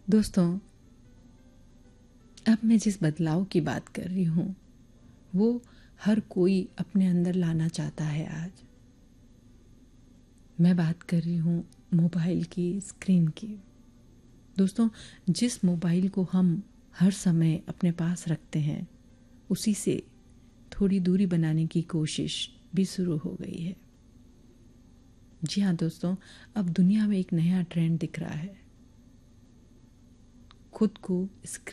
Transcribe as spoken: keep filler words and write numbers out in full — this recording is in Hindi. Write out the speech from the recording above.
दोस्तों, अब मैं जिस बदलाव की बात कर रही हूँ वो हर कोई अपने अंदर लाना चाहता है। आज मैं बात कर रही हूँ मोबाइल की स्क्रीन की। दोस्तों, जिस मोबाइल को हम हर समय अपने पास रखते हैं उसी से थोड़ी दूरी बनाने की कोशिश भी शुरू हो गई है। जी हाँ दोस्तों, अब दुनिया में एक नया ट्रेंड दिख रहा है। खुद को